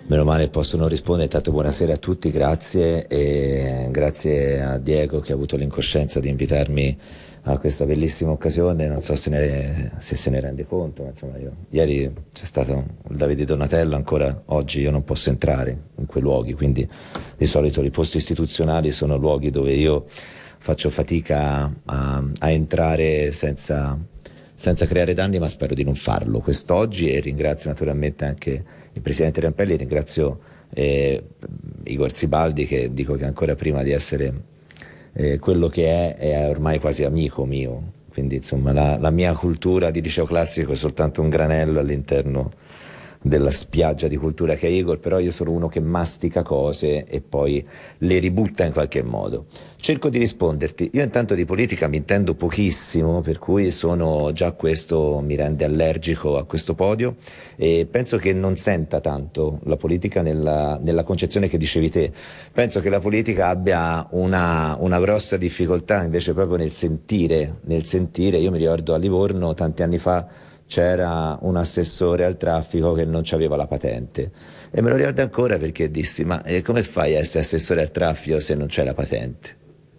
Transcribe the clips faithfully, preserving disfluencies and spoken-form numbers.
Meno male possono rispondere. Intanto buonasera a tutti, grazie e grazie a Diego che ha avuto l'incoscienza di invitarmi a questa bellissima occasione. Non so se, ne, se se ne rende conto, ma insomma io, ieri c'è stato il Davide Donatello, ancora oggi io non posso entrare in quei luoghi, quindi di solito i posti istituzionali sono luoghi dove io faccio fatica a, a entrare senza, senza creare danni, ma spero di non farlo quest'oggi e ringrazio naturalmente anche il Presidente Rampelli, ringrazio eh, Igor Zibaldi che dico che ancora prima di essere eh, quello che è è ormai quasi amico mio, quindi insomma la, la mia cultura di liceo classico è soltanto un granello all'interno della spiaggia di cultura che è Igor, però io sono uno che mastica cose e poi le ributta in qualche modo. Cerco di risponderti. Io intanto di politica mi intendo pochissimo, per cui sono già questo mi rende allergico a questo podio e penso che non senta tanto la politica nella, nella concezione che dicevi te. Penso che la politica abbia una, una grossa difficoltà invece proprio nel sentire, nel sentire. Io mi ricordo a Livorno tanti anni fa c'era un assessore al traffico che non aveva la patente e me lo ricordo ancora perché dissi ma eh, come fai a essere assessore al traffico se non c'è la patente?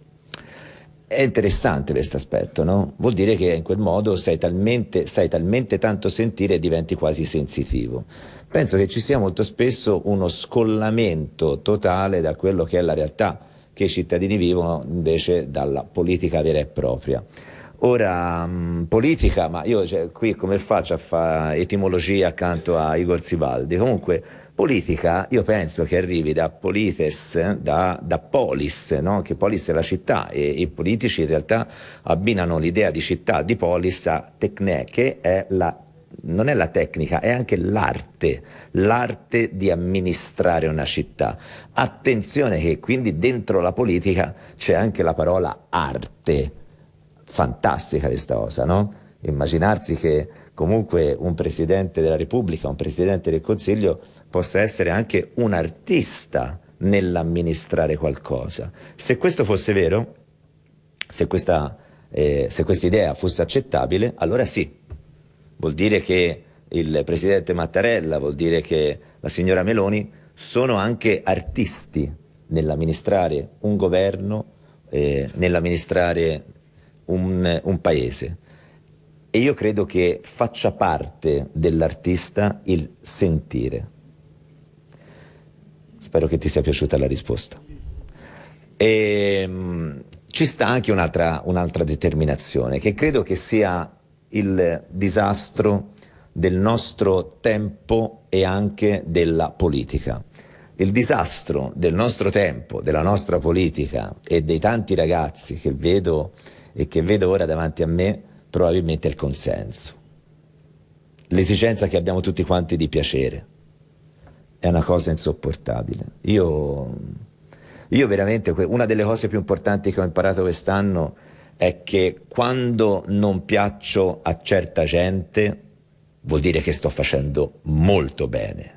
È interessante questo aspetto, no? Vuol dire che in quel modo sai talmente, sai talmente tanto sentire e diventi quasi sensitivo. Penso che ci sia molto spesso uno scollamento totale da quello che è la realtà che i cittadini vivono invece dalla politica vera e propria. Ora, mh, politica, ma io cioè, qui come faccio a fare etimologia accanto a Igor Zibaldi? Comunque, politica, io penso che arrivi da polites, da, da polis, no? Che polis è la città e i politici in realtà abbinano l'idea di città, di polis a tecne, che è la, non è la tecnica, è anche l'arte, l'arte di amministrare una città. Attenzione che quindi dentro la politica c'è anche la parola arte. Fantastica questa cosa, no? Immaginarsi che comunque un Presidente della Repubblica, un Presidente del Consiglio possa essere anche un artista nell'amministrare qualcosa. Se questo fosse vero, se questa, eh, se questa idea fosse accettabile, allora sì, vuol dire che il Presidente Mattarella, vuol dire che la signora Meloni sono anche artisti nell'amministrare un governo, eh, nell'amministrare Un, un paese e io credo che faccia parte dell'artista il sentire. Spero che ti sia piaciuta la risposta. E, mh, ci sta anche un'altra, un'altra determinazione che credo che sia il disastro del nostro tempo e anche della politica. Il disastro del nostro tempo, della nostra politica e dei tanti ragazzi che vedo e che vedo ora davanti a me, probabilmente è il consenso. L'esigenza che abbiamo tutti quanti di piacere. È una cosa insopportabile. Io, io veramente, una delle cose più importanti che ho imparato quest'anno è che quando non piaccio a certa gente, vuol dire che sto facendo molto bene.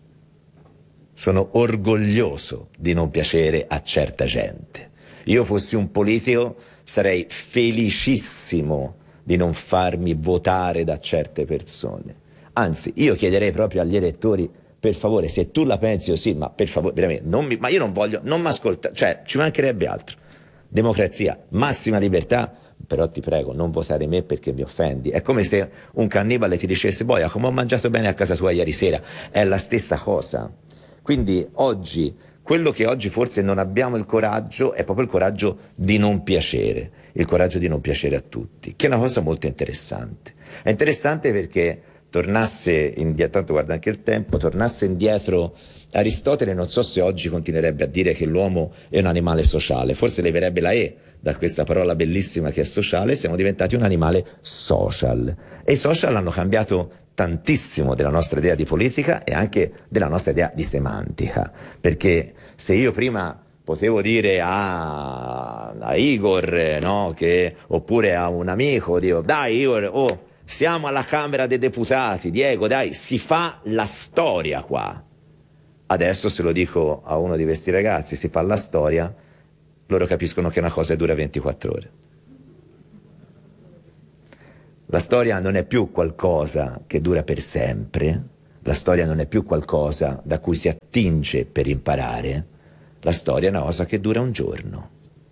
Sono orgoglioso di non piacere a certa gente. Io fossi un politico sarei felicissimo di non farmi votare da certe persone. Anzi, io chiederei proprio agli elettori, per favore, se tu la pensi così, ma per favore, veramente, non mi, ma io non voglio, non mi ascolta, cioè ci mancherebbe altro. Democrazia, massima libertà, però ti prego, non votare me perché mi offendi. È come se un cannibale ti dicesse, boia, come ho mangiato bene a casa tua ieri sera, è la stessa cosa. Quindi oggi, quello che oggi forse non abbiamo il coraggio è proprio il coraggio di non piacere, il coraggio di non piacere a tutti, che è una cosa molto interessante. È interessante perché tornasse indietro, tanto guarda anche il tempo, tornasse indietro Aristotele, non so se oggi continuerebbe a dire che l'uomo è un animale sociale, forse leverebbe la E da questa parola bellissima che è sociale, siamo diventati un animale social e i social hanno cambiato tantissimo della nostra idea di politica e anche della nostra idea di semantica, perché se io prima potevo dire a, a Igor, no, che, oppure a un amico, dico dai Igor, oh, siamo alla Camera dei Deputati, Diego dai, si fa la storia qua. Adesso se lo dico a uno di questi ragazzi, si fa la storia, loro capiscono che una cosa dura ventiquattro ore. La storia non è più qualcosa che dura per sempre, La storia non è più qualcosa da cui si attinge per imparare, la storia è una cosa che dura un giorno.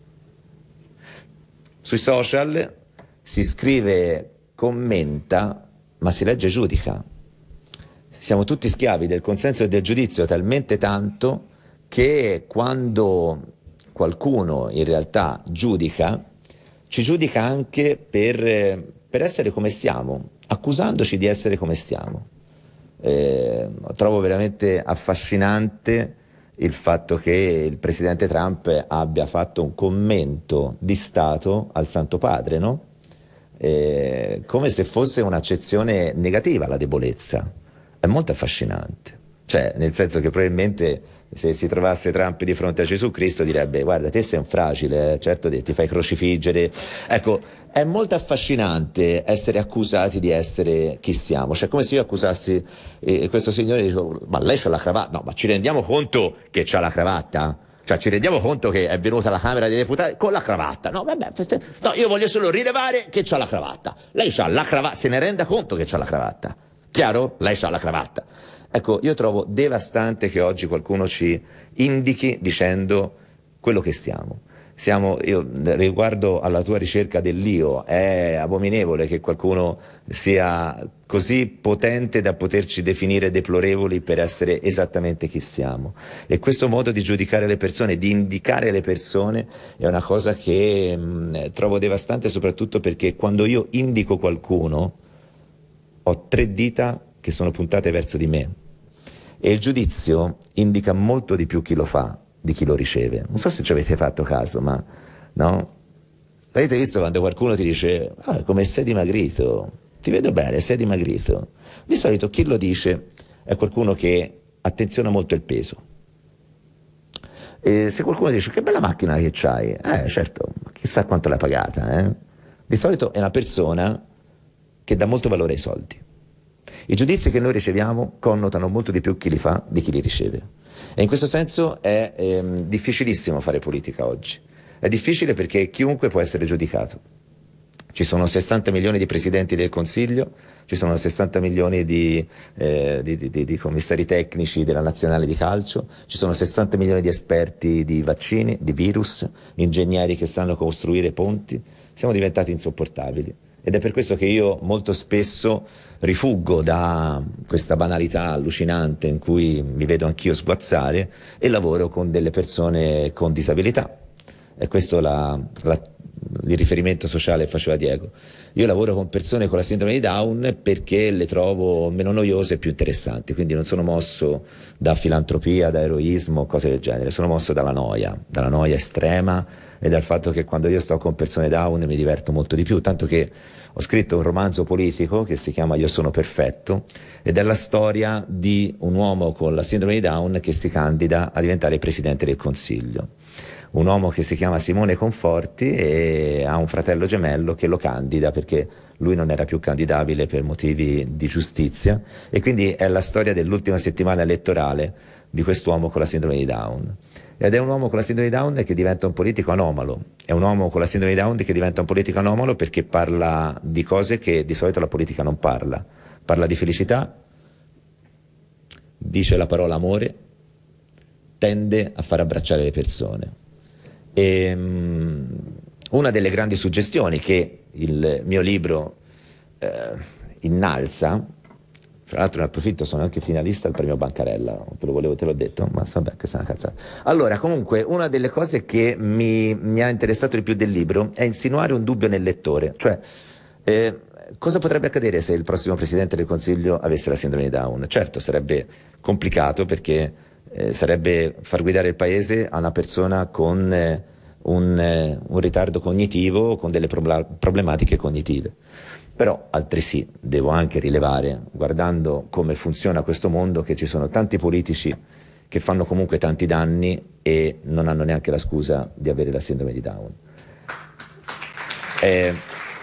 Sui social si scrive, commenta, ma si legge e giudica. Siamo tutti schiavi del consenso e del giudizio talmente tanto che quando qualcuno in realtà giudica, ci giudica anche per, per essere come siamo, accusandoci di essere come siamo. Eh, trovo veramente affascinante il fatto che il presidente Trump abbia fatto un commento di Stato al Santo Padre, no? Eh, come se fosse un'accezione negativa alla debolezza. È molto affascinante, cioè nel senso che probabilmente se si trovasse Trump di fronte a Gesù Cristo direbbe: guarda, te sei un fragile, eh? Certo ti fai crocifiggere. Ecco, è molto affascinante essere accusati di essere chi siamo, cioè come se io accusassi eh, questo signore e dicevo: ma lei c'ha la cravatta? No, ma ci rendiamo conto che c'ha la cravatta? Cioè ci rendiamo conto che è venuta alla Camera dei Deputati con la cravatta? No, vabbè, no, io voglio solo rilevare che c'ha la cravatta. Lei c'ha la cravatta, se ne renda conto che c'ha la cravatta. Chiaro? Lei c'ha la cravatta. Ecco, io trovo devastante che oggi qualcuno ci indichi dicendo quello che siamo. Siamo, io riguardo alla tua ricerca dell'io, è abominevole che qualcuno sia così potente da poterci definire deplorevoli per essere esattamente chi siamo. E questo modo di giudicare le persone, di indicare le persone, è una cosa che mh, trovo devastante, soprattutto perché quando io indico qualcuno ho tre dita che sono puntate verso di me e il giudizio indica molto di più chi lo fa di chi lo riceve. Non so se ci avete fatto caso, ma no? Avete visto quando qualcuno ti dice: ah, come sei dimagrito, ti vedo bene, sei dimagrito. Di solito chi lo dice è qualcuno che attenziona molto il peso. E se qualcuno dice: che bella macchina che c'hai, eh certo, chissà quanto l'hai pagata, eh? Di solito è una persona che dà molto valore ai soldi. I giudizi che noi riceviamo connotano molto di più chi li fa di chi li riceve. E in questo senso è ehm, difficilissimo fare politica oggi. È difficile perché chiunque può essere giudicato. Ci sono sessanta milioni di presidenti del Consiglio, ci sono sessanta milioni di, eh, di, di, di commissari tecnici della nazionale di calcio, ci sono sessanta milioni di esperti di vaccini, di virus, ingegneri che sanno costruire ponti. Siamo diventati insopportabili. Ed è per questo che io molto spesso rifuggo da questa banalità allucinante in cui mi vedo anch'io sguazzare e lavoro con delle persone con disabilità. E questo la, la, il riferimento sociale che faceva Diego. Io lavoro con persone con la sindrome di Down perché le trovo meno noiose e più interessanti, quindi non sono mosso da filantropia, da eroismo, cose del genere, sono mosso dalla noia, dalla noia estrema e dal fatto che quando io sto con persone Down mi diverto molto di più, tanto che ho scritto un romanzo politico che si chiama Io sono perfetto ed è la storia di un uomo con la sindrome di Down che si candida a diventare presidente del Consiglio. Un uomo che si chiama Simone Conforti e ha un fratello gemello che lo candida perché lui non era più candidabile per motivi di giustizia e quindi è la storia dell'ultima settimana elettorale di quest'uomo con la sindrome di Down. Ed è un uomo con la sindrome di Down che diventa un politico anomalo. È un uomo con la sindrome di Down che diventa un politico anomalo perché parla di cose che di solito la politica non parla. Parla di felicità, dice la parola amore, tende a far abbracciare le persone. E, um, una delle grandi suggestioni che il mio libro eh, innalza, tra l'altro ne approfitto, sono anche finalista al premio Bancarella, te lo volevo, te l'ho detto, ma vabbè, che sta una cazzata. Allora, comunque, una delle cose che mi, mi ha interessato di più del libro è insinuare un dubbio nel lettore, cioè eh, cosa potrebbe accadere se il prossimo Presidente del Consiglio avesse la sindrome di Down? Certo, sarebbe complicato perché eh, sarebbe far guidare il paese a una persona con eh, un, eh, un ritardo cognitivo, con delle problematiche cognitive. Però altresì devo anche rilevare, guardando come funziona questo mondo, che ci sono tanti politici che fanno comunque tanti danni e non hanno neanche la scusa di avere la sindrome di Down. E,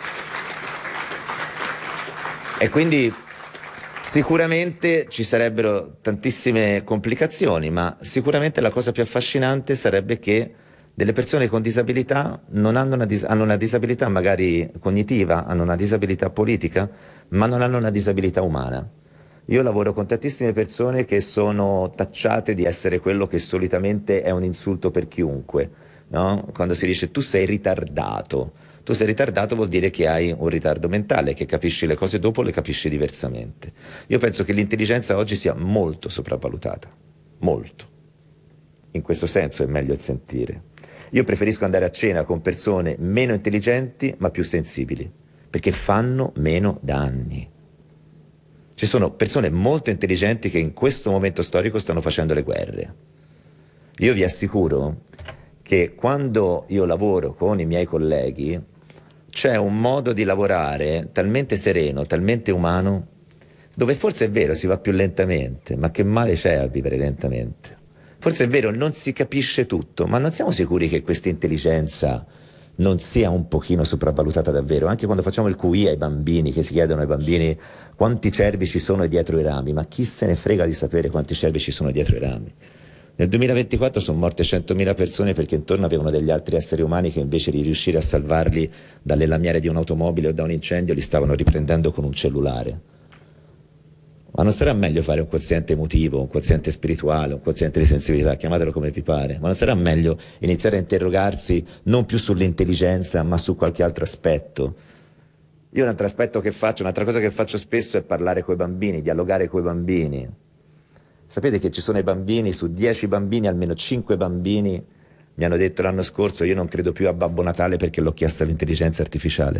e quindi sicuramente ci sarebbero tantissime complicazioni, ma sicuramente la cosa più affascinante sarebbe che delle persone con disabilità non hanno una, dis- hanno una disabilità magari cognitiva, hanno una disabilità politica, ma non hanno una disabilità umana. Io lavoro con tantissime persone che sono tacciate di essere quello che solitamente è un insulto per chiunque, no? Quando si dice tu sei ritardato, tu sei ritardato vuol dire che hai un ritardo mentale, che capisci le cose dopo, le capisci diversamente. Io penso che l'intelligenza oggi sia molto sopravvalutata, molto. In questo senso è meglio il sentire. Io preferisco andare a cena con persone meno intelligenti ma più sensibili, perché fanno meno danni. Ci sono persone molto intelligenti che in questo momento storico stanno facendo le guerre. Io vi assicuro che quando io lavoro con i miei colleghi c'è un modo di lavorare talmente sereno, talmente umano, dove forse è vero si va più lentamente, ma che male c'è a vivere lentamente? Forse è vero, non si capisce tutto, ma non siamo sicuri che questa intelligenza non sia un pochino sopravvalutata davvero? Anche quando facciamo il Q I ai bambini, che si chiedono ai bambini quanti cervi ci sono dietro i rami, ma chi se ne frega di sapere quanti cervi ci sono dietro i rami? Nel duemilaventiquattro sono morte centomila persone perché intorno avevano degli altri esseri umani che invece di riuscire a salvarli dalle lamiere di un'automobile o da un incendio li stavano riprendendo con un cellulare. Ma non sarà meglio fare un quoziente emotivo, un quoziente spirituale, un quoziente di sensibilità, chiamatelo come vi pare, ma non sarà meglio iniziare a interrogarsi non più sull'intelligenza ma su qualche altro aspetto? Io un altro aspetto che faccio, un'altra cosa che faccio spesso è parlare coi bambini, dialogare coi bambini. Sapete che ci sono i bambini, su dieci bambini, almeno cinque bambini mi hanno detto l'anno scorso io non credo più a Babbo Natale perché l'ho chiesto all'intelligenza artificiale.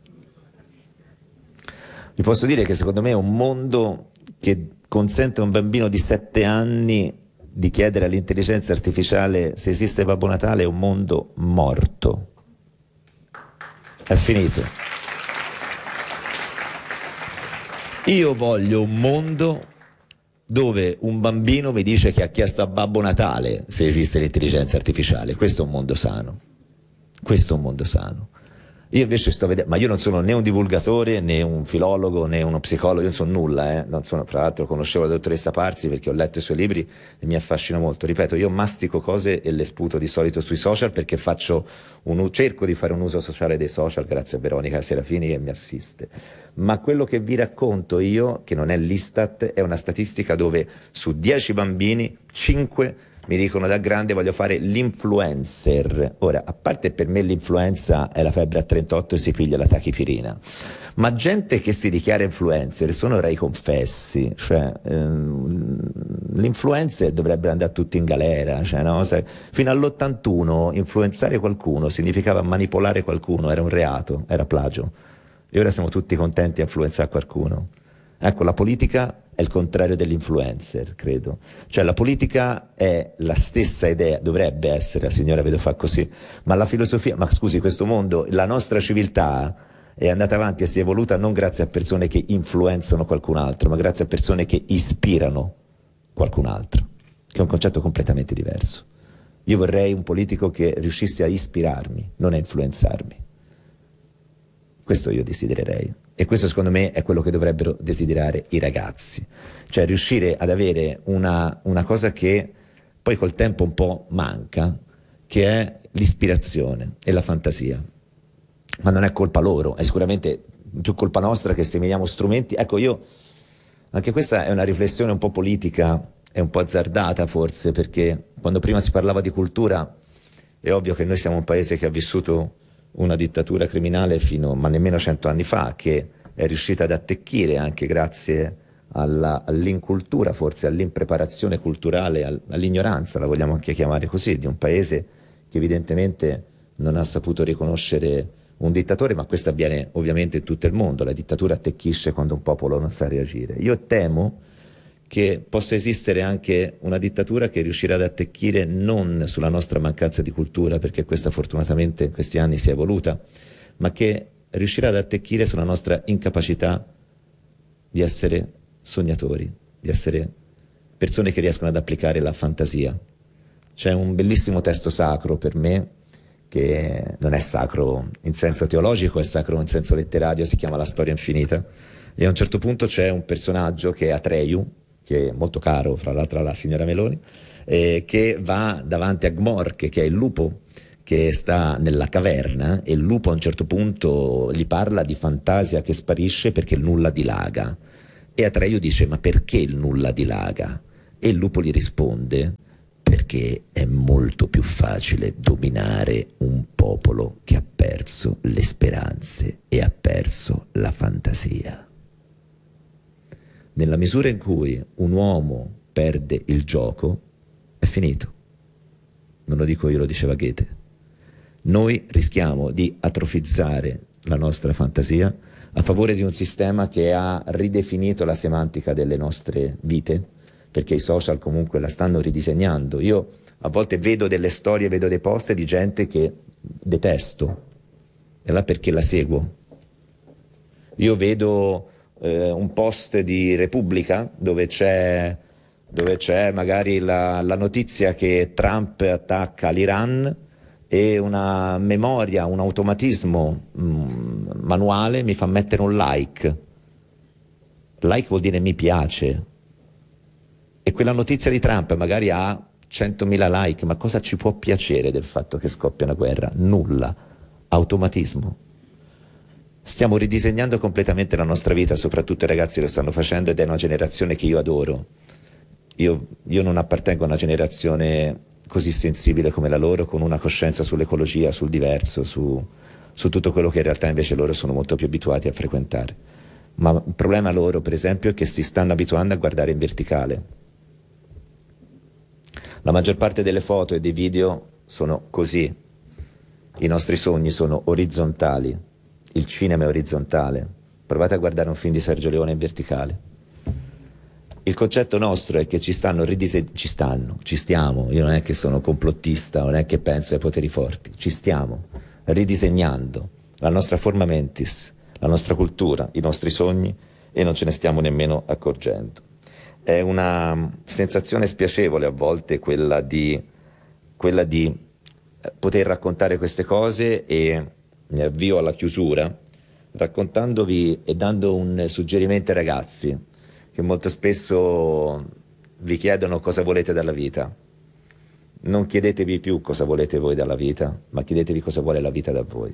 Vi posso dire che secondo me è un mondo che consente a un bambino di sette anni di chiedere all'intelligenza artificiale se esiste Babbo Natale, è un mondo morto. È finito. Io voglio un mondo dove un bambino mi dice che ha chiesto a Babbo Natale se esiste l'intelligenza artificiale. Questo è un mondo sano. Questo è un mondo sano. Io invece sto vedendo, ma io non sono né un divulgatore, né un filologo, né uno psicologo, io non sono nulla, eh? Non sono, tra l'altro conoscevo la dottoressa Parzi perché ho letto i suoi libri e mi affascina molto. Ripeto, io mastico cose e le sputo di solito sui social perché faccio un, cerco di fare un uso sociale dei social, grazie a Veronica Serafini che mi assiste. Ma quello che vi racconto io, che non è l'Istat, è una statistica dove su dieci bambini, cinque mi dicono da grande voglio fare l'influencer. Ora, a parte per me l'influenza è la febbre a trentotto e si piglia la tachipirina, ma gente che si dichiara influencer sono rei confessi, cioè ehm, l'influencer dovrebbero andare tutti in galera, cioè, no? Se, fino all'ottantuno influenzare qualcuno significava manipolare qualcuno, era un reato, era plagio, e ora siamo tutti contenti a influenzare qualcuno. Ecco, la politica è il contrario dell'influencer, credo. Cioè la politica è la stessa idea, dovrebbe essere, la signora vedo fa così, ma la filosofia, ma scusi, questo mondo, la nostra civiltà è andata avanti e si è evoluta non grazie a persone che influenzano qualcun altro, ma grazie a persone che ispirano qualcun altro, che è un concetto completamente diverso. Io vorrei un politico che riuscisse a ispirarmi, non a influenzarmi. Questo io desidererei. E questo secondo me è quello che dovrebbero desiderare i ragazzi, cioè riuscire ad avere una, una cosa che poi col tempo un po' manca, che è l'ispirazione e la fantasia. Ma non è colpa loro, è sicuramente più colpa nostra che se vediamo strumenti. Ecco, io, anche questa è una riflessione un po' politica, è un po' azzardata forse, perché quando prima si parlava di cultura è ovvio che noi siamo un paese che ha vissuto una dittatura criminale fino, ma nemmeno cento anni fa, che è riuscita ad attecchire anche grazie alla, all'incultura, forse all'impreparazione culturale, all, all'ignoranza, la vogliamo anche chiamare così, di un paese che evidentemente non ha saputo riconoscere un dittatore, ma questo avviene ovviamente in tutto il mondo, la dittatura attecchisce quando un popolo non sa reagire. Io temo che possa esistere anche una dittatura che riuscirà ad attecchire non sulla nostra mancanza di cultura, perché questa fortunatamente in questi anni si è evoluta, ma che riuscirà ad attecchire sulla nostra incapacità di essere sognatori, di essere persone che riescono ad applicare la fantasia. C'è un bellissimo testo sacro per me, che non è sacro in senso teologico, è sacro in senso letterario, si chiama La storia infinita, e a un certo punto c'è un personaggio che è Atreyu, che è molto caro, fra l'altro alla signora Meloni, eh, che va davanti a Gmork, che è il lupo che sta nella caverna, e il lupo a un certo punto gli parla di fantasia che sparisce perché il nulla dilaga. E Atreio dice: ma perché il nulla dilaga? E il lupo gli risponde: perché è molto più facile dominare un popolo che ha perso le speranze e ha perso la fantasia. Nella misura in cui un uomo perde il gioco, è finito. Non lo dico io, lo diceva Goethe. Noi rischiamo di atrofizzare la nostra fantasia a favore di un sistema che ha ridefinito la semantica delle nostre vite, perché i social comunque la stanno ridisegnando. Io a volte vedo delle storie, vedo dei post di gente che detesto, e allora perché la seguo? Io vedo eh, un post di Repubblica dove c'è dove c'è magari la, la notizia che Trump attacca l'Iran, e una memoria, un automatismo mh, manuale mi fa mettere un like. Like vuol dire mi piace. E quella notizia di Trump magari ha centomila like, ma cosa ci può piacere del fatto che scoppia una guerra? Nulla. Automatismo. Stiamo ridisegnando completamente la nostra vita, soprattutto i ragazzi lo stanno facendo, ed è una generazione che io adoro. Io, io non appartengo a una generazione così sensibile come la loro, con una coscienza sull'ecologia, sul diverso, su, su tutto quello che in realtà invece loro sono molto più abituati a frequentare. Ma il problema loro, per esempio, è che si stanno abituando a guardare in verticale. La maggior parte delle foto e dei video sono così. I nostri sogni sono orizzontali. Il cinema è orizzontale. Provate a guardare un film di Sergio Leone in verticale. Il concetto nostro è che ci stanno ridisegnando, ci stanno, ci stiamo, io non è che sono complottista, non è che penso ai poteri forti, ci stiamo ridisegnando la nostra forma mentis, la nostra cultura, i nostri sogni, e non ce ne stiamo nemmeno accorgendo. È una sensazione spiacevole a volte quella di, quella di poter raccontare queste cose, e mi avvio alla chiusura raccontandovi e dando un suggerimento ai ragazzi che molto spesso vi chiedono cosa volete dalla vita. Non chiedetevi più cosa volete voi dalla vita, ma chiedetevi cosa vuole la vita da voi.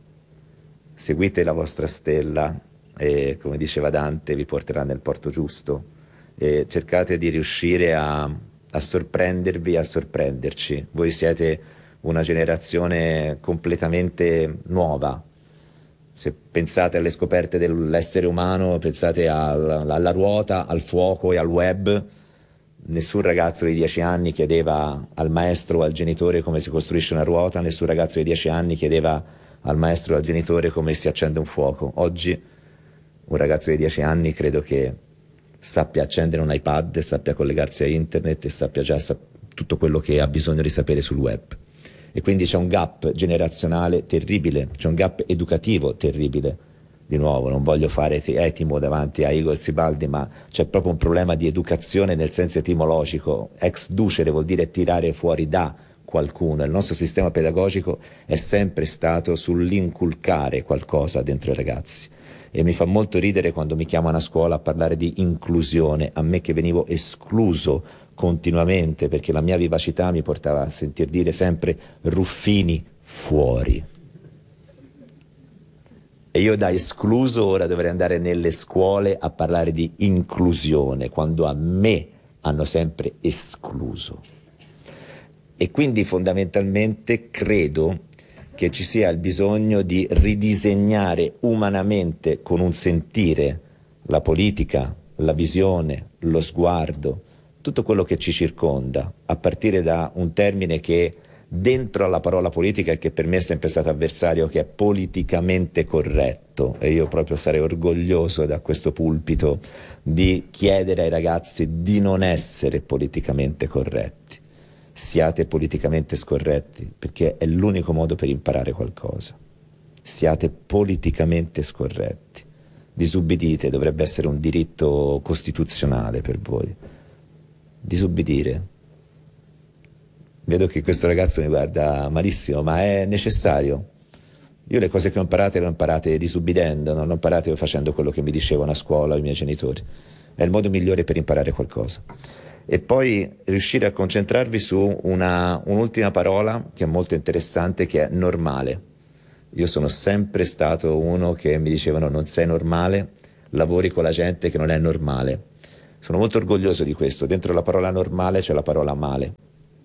Seguite la vostra stella e, come diceva Dante, vi porterà nel porto giusto, e cercate di riuscire a, a sorprendervi, a sorprenderci. Voi siete una generazione completamente nuova. Se pensate alle scoperte dell'essere umano, pensate al, alla ruota, al fuoco e al web. Nessun ragazzo di dieci anni chiedeva al maestro o al genitore come si costruisce una ruota, nessun ragazzo di dieci anni chiedeva al maestro o al genitore come si accende un fuoco. Oggi un ragazzo di dieci anni credo che sappia accendere un iPad, sappia collegarsi a internet e sappia già sap- tutto quello che ha bisogno di sapere sul web. E quindi c'è un gap generazionale terribile, c'è un gap educativo terribile. Di nuovo, non voglio fare etimo davanti a Igor Sibaldi, ma c'è proprio un problema di educazione nel senso etimologico. Ex ducere vuol dire tirare fuori da qualcuno. Il nostro sistema pedagogico è sempre stato sull'inculcare qualcosa dentro i ragazzi. E mi fa molto ridere quando mi chiamano a scuola a parlare di inclusione, a me che venivo escluso continuamente perché la mia vivacità mi portava a sentir dire sempre Ruffini fuori. E io da escluso ora dovrei andare nelle scuole a parlare di inclusione, quando a me hanno sempre escluso. E quindi fondamentalmente credo che ci sia il bisogno di ridisegnare umanamente, con un sentire, la politica, la visione, lo sguardo, tutto quello che ci circonda, a partire da un termine che dentro alla parola politica e che per me è sempre stato avversario, che è politicamente corretto. E io proprio sarei orgoglioso da questo pulpito di chiedere ai ragazzi di non essere politicamente corretti. Siate politicamente scorretti, perché è l'unico modo per imparare qualcosa. Siate politicamente scorretti. Disubbidite, dovrebbe essere un diritto costituzionale per voi. Disubbidire. Vedo che questo ragazzo mi guarda malissimo, ma è necessario. Io le cose che ho imparato le ho imparate disubbidendo, non ho imparate facendo quello che mi dicevano a scuola i miei genitori. È il modo migliore per imparare qualcosa. E poi riuscire a concentrarvi su una, un'ultima parola che è molto interessante, che è normale. Io sono sempre stato uno che mi dicevano non sei normale, lavori con la gente che non è normale. Sono molto orgoglioso di questo. Dentro la parola normale c'è la parola male.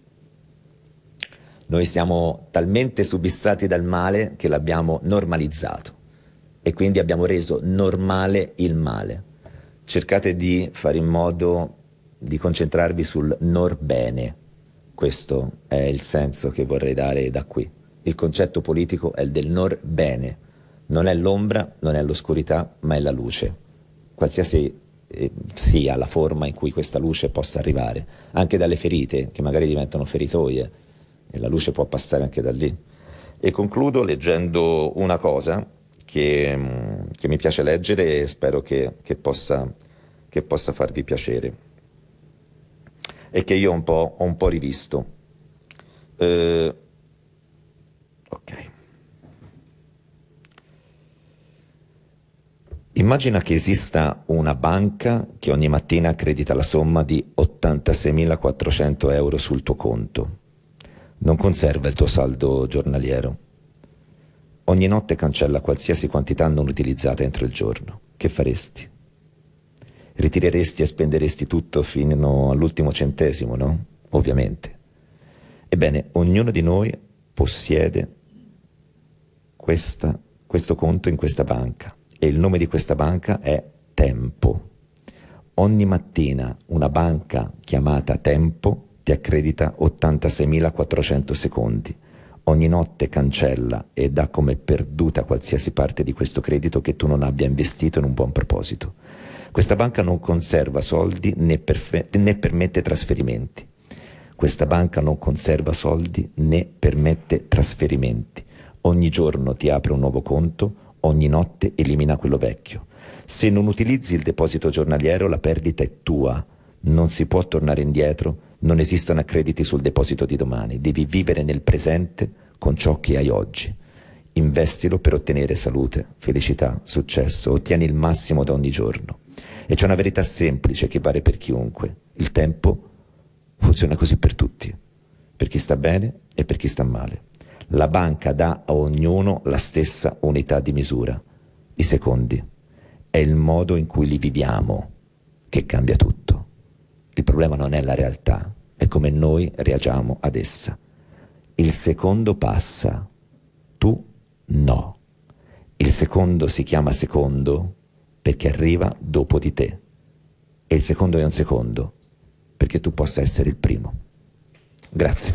Noi siamo talmente subissati dal male che l'abbiamo normalizzato e quindi abbiamo reso normale il male. Cercate di fare in modo di concentrarvi sul nor bene. Questo è il senso che vorrei dare da qui. Il concetto politico è il del nor bene. Non è l'ombra, non è l'oscurità, ma è la luce. Qualsiasi eh, sia la forma in cui questa luce possa arrivare, anche dalle ferite, che magari diventano feritoie, e la luce può passare anche da lì. E concludo leggendo una cosa che, che mi piace leggere e spero che, che, possa, che possa farvi piacere e che io ho un po', ho un po' rivisto. Eh, ok. Immagina che esista una banca che ogni mattina accredita la somma di ottantaseimilaquattrocento euro sul tuo conto. Non conserva il tuo saldo giornaliero. Ogni notte cancella qualsiasi quantità non utilizzata entro il giorno. Che faresti? Ritireresti e spenderesti tutto fino all'ultimo centesimo, no? Ovviamente. Ebbene, ognuno di noi possiede questa, questo conto in questa banca e il nome di questa banca è Tempo. Ogni mattina una banca chiamata Tempo ti accredita ottantaseimilaquattrocento secondi. Ogni notte cancella e dà come perduta qualsiasi parte di questo credito che tu non abbia investito in un buon proposito. Questa banca non conserva soldi né, perfe- né permette trasferimenti. Questa banca non conserva soldi né permette trasferimenti. Ogni giorno ti apre un nuovo conto, ogni notte elimina quello vecchio. Se non utilizzi il deposito giornaliero, la perdita è tua. Non si può tornare indietro, non esistono accrediti sul deposito di domani. Devi vivere nel presente con ciò che hai oggi. Investilo per ottenere salute, felicità, successo. Ottieni il massimo da ogni giorno. E c'è una verità semplice che vale per chiunque. Il tempo funziona così per tutti, per chi sta bene e per chi sta male. La banca dà a ognuno la stessa unità di misura, i secondi. È il modo in cui li viviamo che cambia tutto. Il problema non è la realtà, è come noi reagiamo ad essa. Il secondo passa, tu no. Il secondo si chiama secondo perché arriva dopo di te. E il secondo è un secondo perché tu possa essere il primo. Grazie.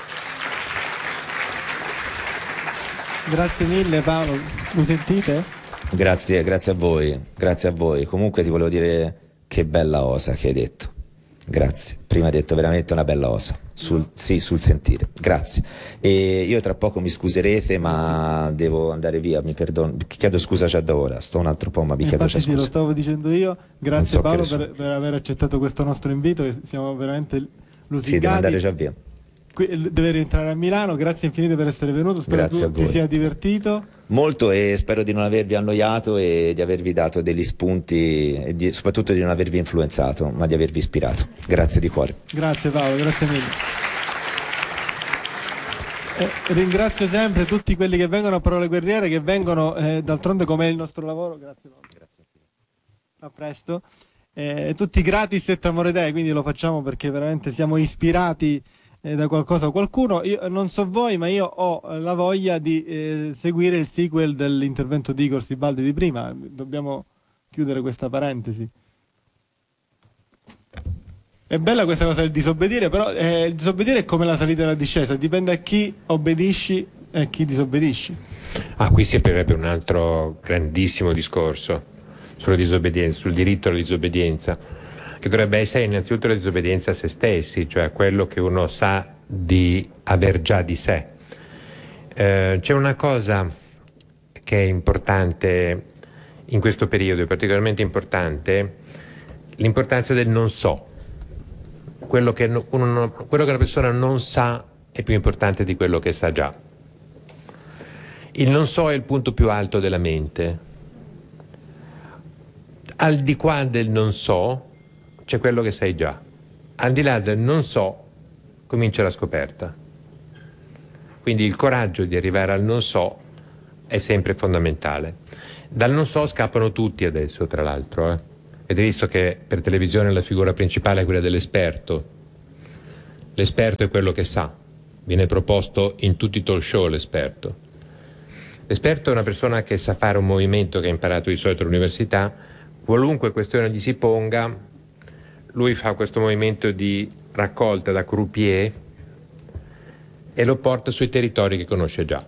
Grazie mille Paolo, mi sentite? Grazie, grazie a voi, grazie a voi. Comunque ti volevo dire che bella osa che hai detto. Grazie, prima hai detto veramente una bella osa, sul, sì, sul sentire, grazie. E io tra poco mi scuserete, ma devo andare via, mi perdono, chiedo scusa già da ora, sto un altro po', ma vi chiedo già Infatti scusa. sì, lo stavo dicendo io, grazie so Paolo che per, per aver accettato questo nostro invito, che siamo veramente lusingati. Sì, devo andare già via. Qui, deve rientrare a Milano, grazie infinite per essere venuto, spero Grazie tu ti sia divertito. Molto, e spero di non avervi annoiato e di avervi dato degli spunti e di, soprattutto di non avervi influenzato, ma di avervi ispirato. Grazie di cuore. Grazie Paolo, grazie mille. Eh, ringrazio sempre tutti quelli che vengono a Parole Guerriere, che vengono, eh, d'altronde come è il nostro lavoro. Grazie Paolo. Grazie. A presto. Eh, tutti gratis et amore dei, quindi lo facciamo perché veramente siamo ispirati eh, da qualcosa o qualcuno. Io non so voi, ma io ho eh, la voglia di eh, seguire il sequel dell'intervento di Igor Sibaldi di prima. Dobbiamo chiudere questa parentesi. È bella questa cosa del disobbedire, però eh, il disobbedire è come la salita e la discesa, dipende a chi obbedisci e a chi disobbedisci. Ah, qui si aprirebbe un altro grandissimo discorso sulla disobbedienza, sul diritto alla disobbedienza, che dovrebbe essere innanzitutto la disobbedienza a se stessi, cioè quello che uno sa di aver già di sé. Eh, c'è una cosa che è importante in questo periodo, è particolarmente importante, l'importanza del non so. Quello che, uno, quello che una persona non sa è più importante di quello che sa già. Il non so è il punto più alto della mente. Al di qua del non so c'è quello che sai già. Al di là del non so comincia la scoperta. Quindi il coraggio di arrivare al non so è sempre fondamentale. Dal non so scappano tutti adesso, tra l'altro. Eh. Avete visto che per televisione la figura principale è quella dell'esperto. L'esperto è quello che sa. Viene proposto in tutti i talk show l'esperto. L'esperto è una persona che sa fare un movimento che ha imparato di solito all'università. Qualunque questione gli si ponga, lui fa questo movimento di raccolta da croupier e lo porta sui territori che conosce già.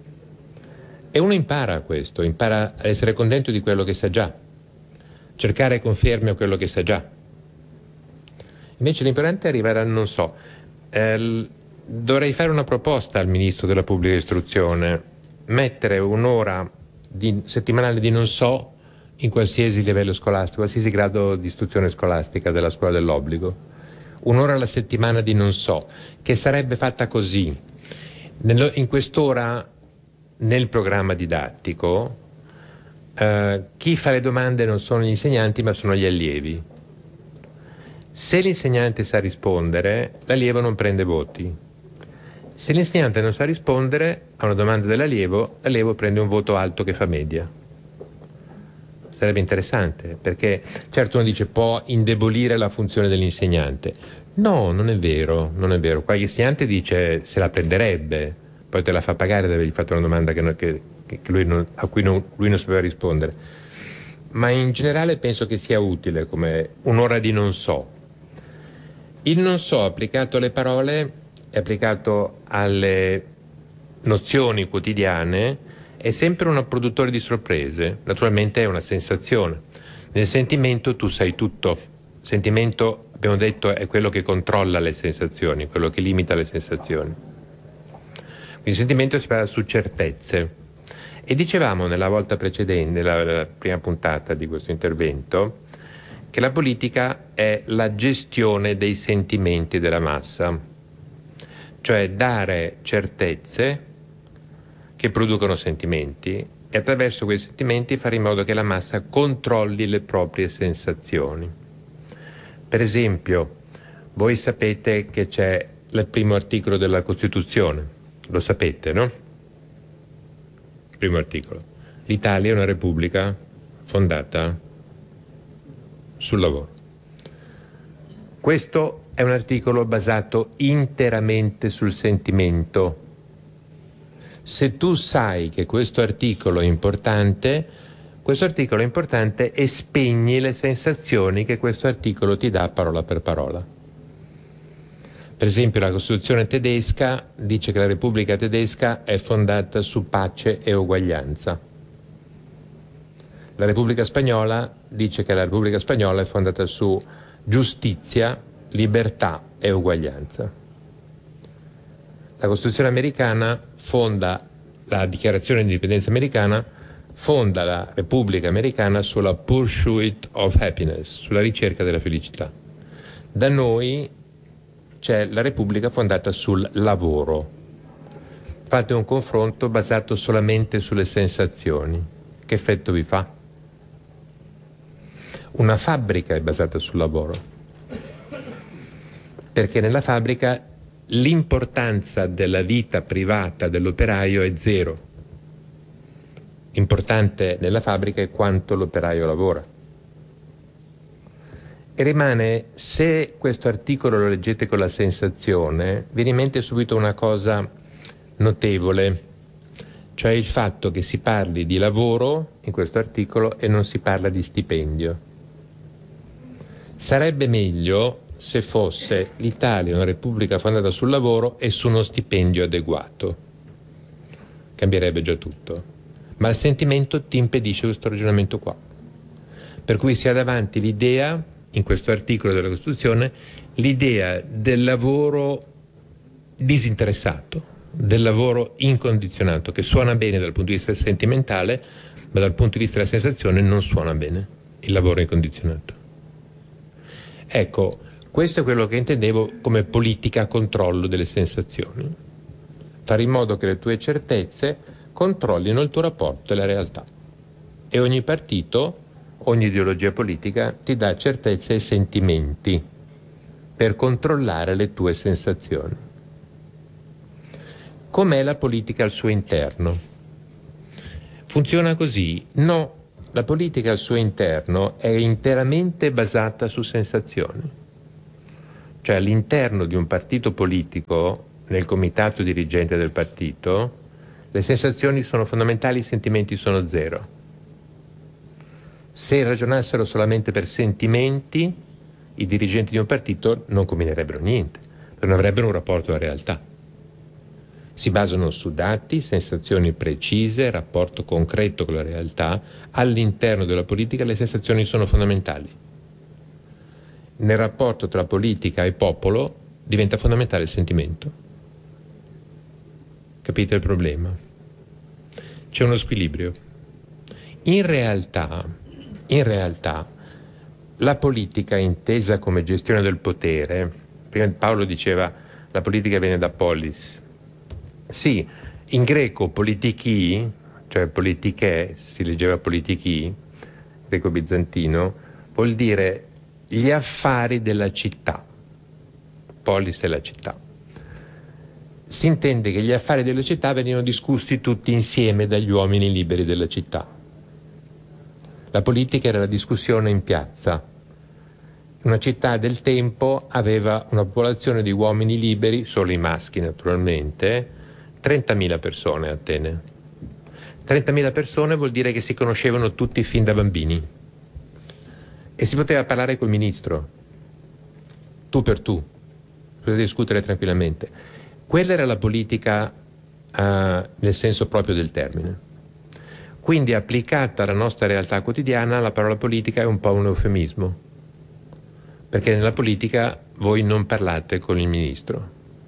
E uno impara questo, impara a essere contento di quello che sa già, cercare conferme a quello che sa già. Invece l'importante è arrivare a non so. Eh, dovrei fare una proposta al Ministro della Pubblica Istruzione, mettere un'ora di, settimanale di non so in qualsiasi livello scolastico, qualsiasi grado di istruzione scolastica della scuola dell'obbligo. Un'ora alla settimana di non so, che sarebbe fatta così. Nello, in quest'ora, nel programma didattico, eh, chi fa le domande non sono gli insegnanti ma sono gli allievi. Se l'insegnante sa rispondere, l'allievo non prende voti. Se l'insegnante non sa rispondere a una domanda dell'allievo, l'allievo prende un voto alto che fa media. Sarebbe interessante, perché certo uno dice può indebolire la funzione dell'insegnante. No, non è vero, non è vero. Qualche insegnante dice se la prenderebbe, poi te la fa pagare di avergli fatto una domanda che, che, che lui non, a cui non, lui non sapeva rispondere. Ma in generale penso che sia utile come un'ora di non so. Il non so applicato alle parole è applicato alle nozioni quotidiane, è sempre un produttore di sorprese. Naturalmente è una sensazione. Nel sentimento tu sai tutto. Il sentimento, abbiamo detto, è quello che controlla le sensazioni, quello che limita le sensazioni. Quindi il sentimento si basa su certezze. E dicevamo nella volta precedente, nella, nella prima puntata di questo intervento, che la politica è la gestione dei sentimenti della massa, cioè dare certezze che producono sentimenti e attraverso quei sentimenti fare in modo che la massa controlli le proprie sensazioni. Per esempio, voi sapete che c'è il primo articolo della Costituzione, lo sapete, no? Primo articolo. L'Italia è una repubblica fondata sul lavoro. Questo è un articolo basato interamente sul sentimento. Se tu sai che questo articolo è importante, questo articolo è importante e spegni le sensazioni che questo articolo ti dà parola per parola. Per esempio la Costituzione tedesca dice che la Repubblica tedesca è fondata su pace e uguaglianza. La Repubblica spagnola dice che la Repubblica spagnola è fondata su giustizia, libertà e uguaglianza. La Costituzione americana fonda, la Dichiarazione di Indipendenza americana fonda la Repubblica americana sulla pursuit of happiness, sulla ricerca della felicità. Da noi c'è la Repubblica fondata sul lavoro. Fate un confronto basato solamente sulle sensazioni. Che effetto vi fa? Una fabbrica è basata sul lavoro, perché nella fabbrica l'importanza della vita privata dell'operaio è zero. Importante nella fabbrica è quanto l'operaio lavora. E rimane, se questo articolo lo leggete con la sensazione, viene in mente subito una cosa notevole, cioè il fatto che si parli di lavoro in questo articolo e non si parla di stipendio. Sarebbe meglio se fosse l'Italia una repubblica fondata sul lavoro e su uno stipendio adeguato. Cambierebbe già tutto. Ma il sentimento ti impedisce questo ragionamento qua. Per cui si ha davanti l'idea, in questo articolo della Costituzione, l'idea del lavoro disinteressato, del lavoro incondizionato, che suona bene dal punto di vista sentimentale, ma dal punto di vista della sensazione non suona bene il lavoro incondizionato. Ecco, questo è quello che intendevo come politica a controllo delle sensazioni. Fare in modo che le tue certezze controllino il tuo rapporto e la realtà. E ogni partito, ogni ideologia politica ti dà certezze e sentimenti per controllare le tue sensazioni. Com'è la politica al suo interno? Funziona così? No, la politica al suo interno è interamente basata su sensazioni. Cioè all'interno di un partito politico, nel comitato dirigente del partito, le sensazioni sono fondamentali, i sentimenti sono zero. Se ragionassero solamente per sentimenti, i dirigenti di un partito non combinerebbero niente, perché non avrebbero un rapporto alla realtà. Si basano su dati, sensazioni precise, rapporto concreto con la realtà. All'interno della politica le sensazioni sono fondamentali. Nel rapporto tra politica e popolo diventa fondamentale il sentimento. Capite il problema? C'è uno squilibrio. In realtà, in realtà, la politica intesa come gestione del potere, prima Paolo diceva la politica viene da polis. Sì, in greco politichi, cioè politiche, si leggeva politichi, greco-bizantino, vuol dire gli affari della città. Polis è la città. Si intende che gli affari della città venivano discussi tutti insieme dagli uomini liberi della città. La politica era la discussione in piazza. Una città del tempo aveva una popolazione di uomini liberi, solo i maschi naturalmente, trentamila persone a Atene. trentamila persone vuol dire che si conoscevano tutti fin da bambini e si poteva parlare col ministro, tu per tu, poteva discutere tranquillamente. Quella era la politica uh, nel senso proprio del termine. Quindi applicata alla nostra realtà quotidiana la parola politica è un po' un eufemismo, perché nella politica voi non parlate con il ministro.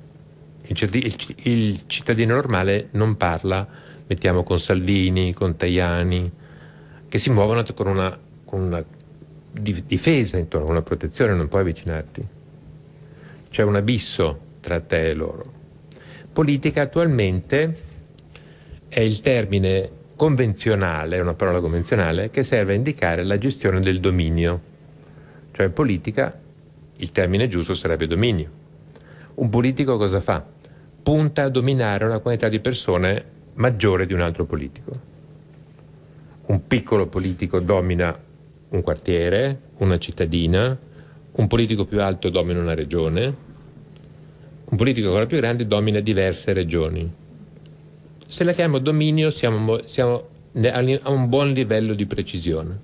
Il cittadino normale non parla, mettiamo con Salvini, con Tajani, che si muovono con una, con una difesa intorno, una protezione, non puoi avvicinarti. C'è un abisso tra te e loro. Politica attualmente è il termine convenzionale, è una parola convenzionale, che serve a indicare la gestione del dominio. Cioè politica, il termine giusto sarebbe dominio. Un politico cosa fa? Punta a dominare una quantità di persone maggiore di un altro politico. Un piccolo politico domina un quartiere, una cittadina, un politico più alto domina una regione, un politico ancora più grande domina diverse regioni. Se la chiamo dominio siamo, siamo a un buon livello di precisione.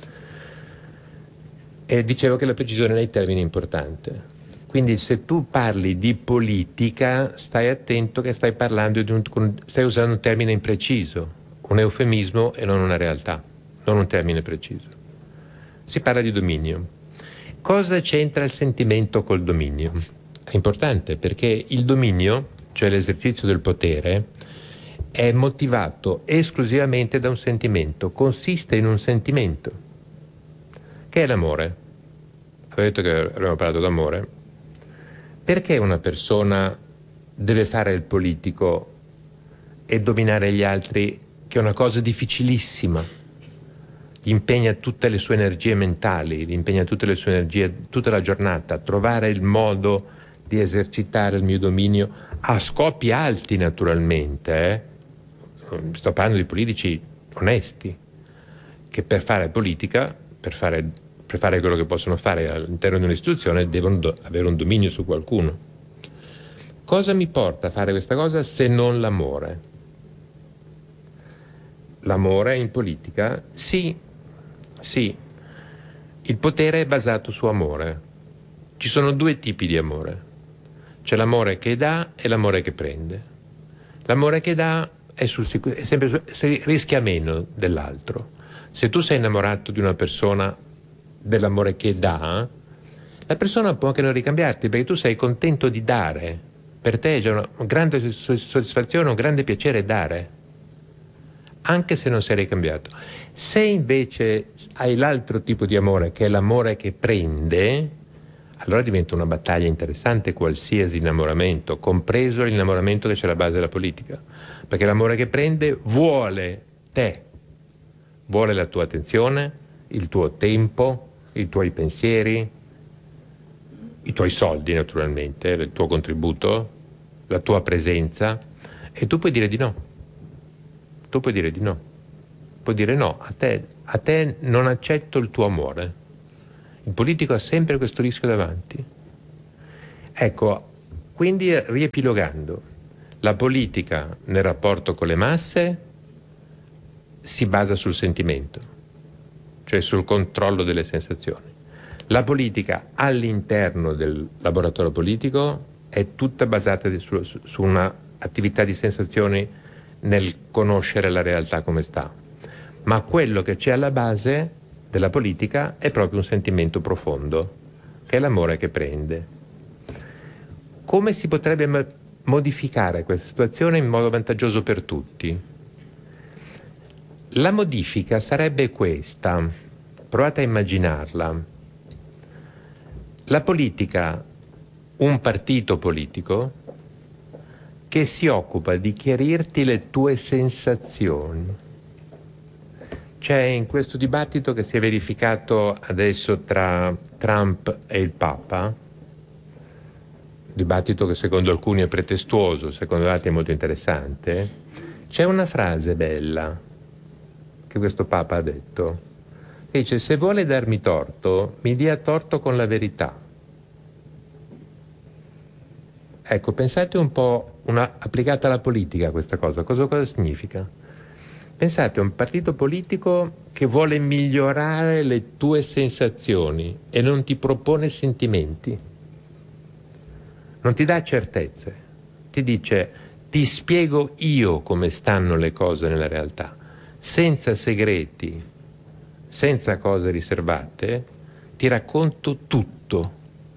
E dicevo che la precisione nei termini è importante. Quindi se tu parli di politica, stai attento che stai parlando di un, stai usando un termine impreciso, un eufemismo e non una realtà, non un termine preciso. Si parla di dominio. Cosa c'entra il sentimento col dominio? È importante perché il dominio, cioè l'esercizio del potere, è motivato esclusivamente da un sentimento, consiste in un sentimento, che è l'amore. Avevo detto che abbiamo parlato d'amore. Perché una persona deve fare il politico e dominare gli altri, che è una cosa difficilissima? Gli impegna tutte le sue energie mentali, gli impegna tutte le sue energie, tutta la giornata, trovare il modo di esercitare il mio dominio a scopi alti naturalmente. Eh? Sto parlando di politici onesti, che per fare politica, per fare... per fare quello che possono fare all'interno di un'istituzione, devono do- avere un dominio su qualcuno. Cosa mi porta a fare questa cosa se non l'amore? L'amore in politica? Sì, sì. Il potere è basato su amore. Ci sono due tipi di amore. C'è l'amore che dà e l'amore che prende. L'amore che dà è, sul sicuro, è sempre su- rischia meno dell'altro. Se tu sei innamorato di una persona dell'amore che dà, la persona può anche non ricambiarti perché tu sei contento di dare. Per te è già una grande soddisfazione, un grande piacere dare, anche se non sei ricambiato. Se invece hai l'altro tipo di amore, che è l'amore che prende, allora diventa una battaglia interessante qualsiasi innamoramento, compreso l'innamoramento che c'è alla base della politica, perché l'amore che prende vuole te, vuole la tua attenzione, il tuo tempo, i tuoi pensieri, i tuoi soldi naturalmente, il tuo contributo, la tua presenza, e tu puoi dire di no. Tu puoi dire di no. può dire no, a te, a te non accetto il tuo amore. Il politico ha sempre questo rischio davanti. Ecco, quindi riepilogando, la politica nel rapporto con le masse si basa sul sentimento, cioè sul controllo delle sensazioni. La politica all'interno del laboratorio politico è tutta basata su, su una attività di sensazioni nel conoscere la realtà come sta. Ma quello che c'è alla base della politica è proprio un sentimento profondo, che è l'amore che prende. Come si potrebbe modificare questa situazione in modo vantaggioso per tutti? La modifica sarebbe questa, provate a immaginarla. La politica, un partito politico che si occupa di chiarirti le tue sensazioni. C'è in questo dibattito che si è verificato adesso tra Trump e il Papa, dibattito che secondo alcuni è pretestuoso, secondo altri è molto interessante, c'è una frase bella che questo Papa ha detto, che dice: se vuole darmi torto, mi dia torto con la verità. Ecco, pensate un po', una, applicata alla politica questa cosa, cosa, cosa significa? Pensate a un partito politico che vuole migliorare le tue sensazioni e non ti propone sentimenti, non ti dà certezze, ti dice: ti spiego io come stanno le cose nella realtà, senza segreti, senza cose riservate, ti racconto tutto.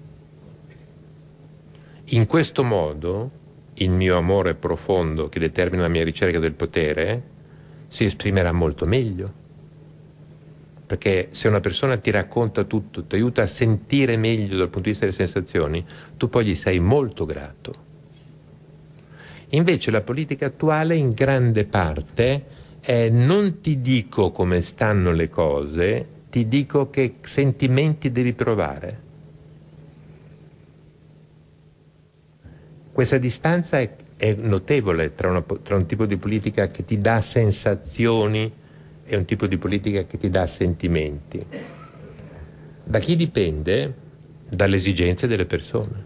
In questo modo il mio amore profondo, che determina la mia ricerca del potere, si esprimerà molto meglio. Perché se una persona ti racconta tutto, ti aiuta a sentire meglio dal punto di vista delle sensazioni, tu poi gli sei molto grato. Invece la politica attuale in grande parte è: non ti dico come stanno le cose, ti dico che sentimenti devi provare. Questa distanza è, è notevole tra, una, tra un tipo di politica che ti dà sensazioni e un tipo di politica che ti dà sentimenti. Da chi dipende? Dalle esigenze delle persone.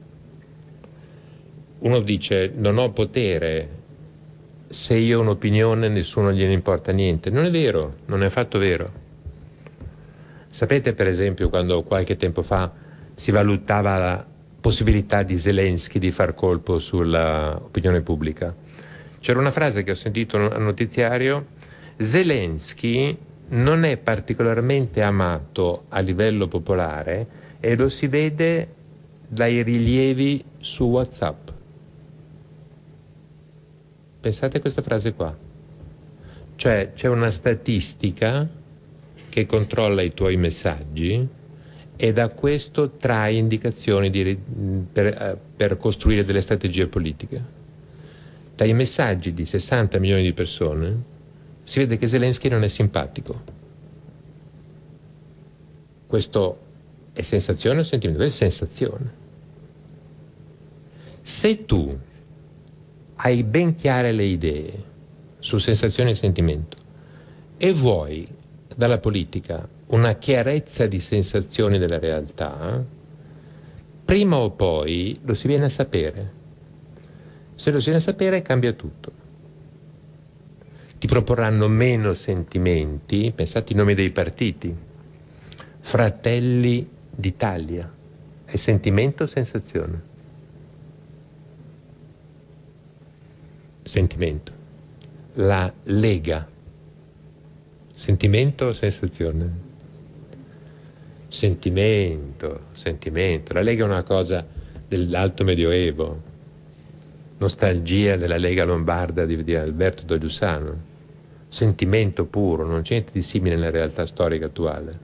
Uno dice: non ho potere, se io ho un'opinione nessuno gliene importa niente. Non è vero, non è affatto vero. Sapete, per esempio, quando qualche tempo fa si valutava la possibilità di Zelensky di far colpo sull'opinione pubblica, c'era una frase che ho sentito al notiziario: Zelensky non è particolarmente amato a livello popolare e lo si vede dai rilievi su WhatsApp. Pensate a questa frase qua. Cioè c'è una statistica che controlla i tuoi messaggi e da questo trae indicazioni di, per, per costruire delle strategie politiche. Dai messaggi di sessanta milioni di persone si vede che Zelensky non è simpatico. Questo è sensazione o sentimento? Questo è sensazione. Se tu hai ben chiare le idee su sensazione e sentimento e vuoi dalla politica una chiarezza di sensazioni della realtà, prima o poi lo si viene a sapere. Se lo si viene a sapere cambia tutto. Ti proporranno meno sentimenti, pensate ai nomi dei partiti: Fratelli d'Italia, è sentimento o sensazione? Sentimento. La Lega, sentimento o sensazione? Sentimento, sentimento. La Lega è una cosa dell'alto medioevo, nostalgia della Lega lombarda di, di Alberto da Giussano, sentimento puro, non c'è niente di simile nella realtà storica attuale.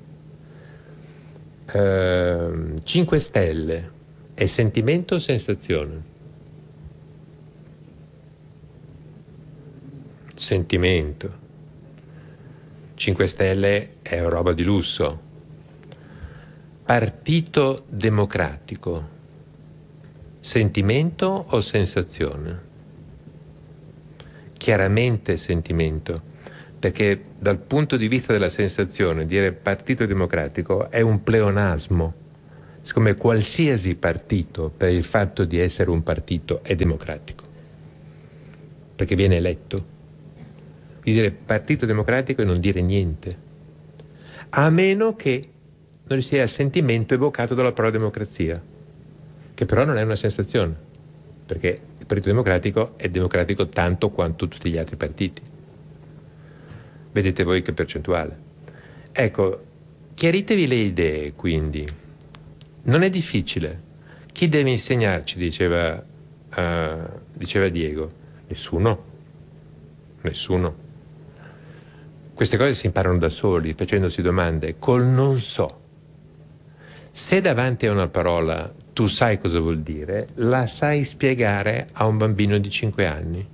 Uh, cinque Stelle, è sentimento o sensazione? Sentimento. cinque Stelle è roba di lusso. Partito Democratico, sentimento o sensazione? Chiaramente sentimento, perché dal punto di vista della sensazione dire Partito Democratico è un pleonasmo, siccome qualsiasi partito per il fatto di essere un partito è democratico, perché viene eletto. Quindi dire Partito Democratico e non dire niente, a meno che non sia il sentimento evocato dalla parola democrazia, che però non è una sensazione, perché il Partito Democratico è democratico tanto quanto tutti gli altri partiti. Vedete voi che percentuale. Ecco, chiaritevi le idee, quindi. Non è difficile. Chi deve insegnarci, diceva, uh, diceva Diego? Nessuno. Nessuno. Queste cose si imparano da soli, facendosi domande, col non so. Se davanti a una parola tu sai cosa vuol dire, la sai spiegare a un bambino di cinque anni.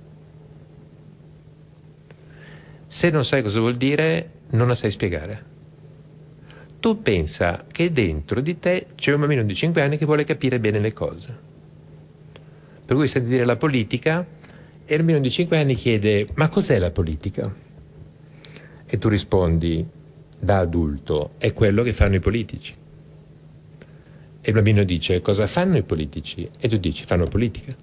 Se non sai cosa vuol dire, non la sai spiegare. Tu pensa che dentro di te c'è un bambino di cinque anni che vuole capire bene le cose. Per cui senti dire la politica e il bambino di cinque anni chiede ma cos'è la politica? E tu rispondi da adulto è quello che fanno i politici. E il bambino dice cosa fanno i politici? E tu dici fanno politica.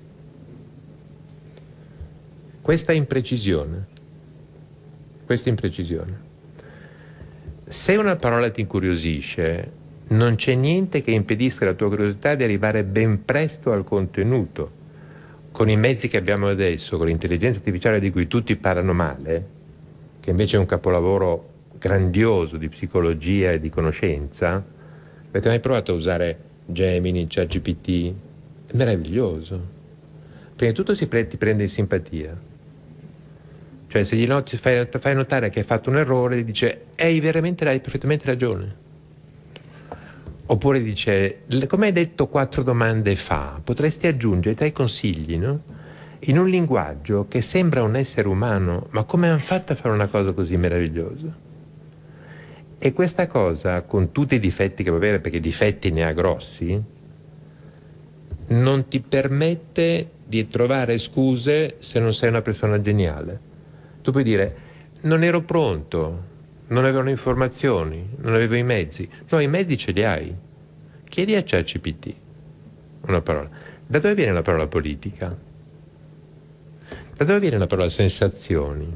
Questa imprecisione, questa imprecisione. Se una parola ti incuriosisce, non c'è niente che impedisca la tua curiosità di arrivare ben presto al contenuto. Con i mezzi che abbiamo adesso, con l'intelligenza artificiale di cui tutti parlano male, che invece è un capolavoro grandioso di psicologia e di conoscenza, avete mai provato a usare Gemini, ChatGPT? È meraviglioso. Prima di tutto si pre- ti prende in simpatia. Cioè se gli noti, fai, fai notare che hai fatto un errore, dice hai veramente hai perfettamente ragione. Oppure dice come hai detto quattro domande fa, potresti aggiungere tre consigli, no? In un linguaggio che sembra un essere umano, ma come hanno fatto a fare una cosa così meravigliosa? E questa cosa, con tutti i difetti che può avere, perché difetti ne ha grossi, non ti permette di trovare scuse se non sei una persona geniale. Tu puoi dire, non ero pronto, non avevo le informazioni, non avevo i mezzi. No, i mezzi ce li hai. Chiedi a ChatGPT una parola. Da dove viene la parola politica? Da dove viene la parola sensazioni?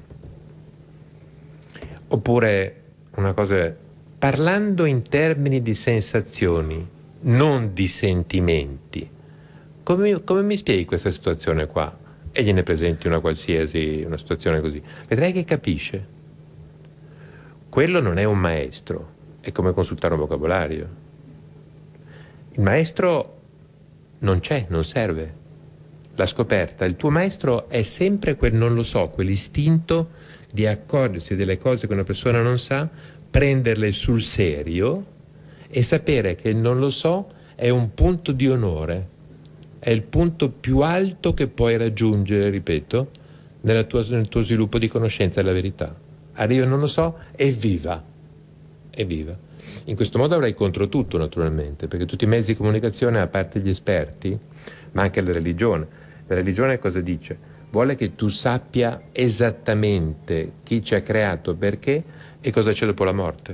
Oppure una cosa, parlando in termini di sensazioni, non di sentimenti, come, come mi spieghi questa situazione qua? E gliene presenti una qualsiasi, una situazione così. Vedrai che capisce. Quello non è un maestro, è come consultare un vocabolario. Il maestro non c'è, non serve. La scoperta, il tuo maestro è sempre quel non lo so, quell'istinto di accorgersi delle cose che una persona non sa, prenderle sul serio e sapere che il non lo so è un punto di onore, è il punto più alto che puoi raggiungere, ripeto, nella tua, nel tuo sviluppo di conoscenza della verità. Arriva non lo so, evviva, evviva. In questo modo avrai contro tutto, naturalmente, perché tutti i mezzi di comunicazione, a parte gli esperti, ma anche la religione, la religione cosa dice? Vuole che tu sappia esattamente chi ci ha creato, perché e cosa c'è dopo la morte.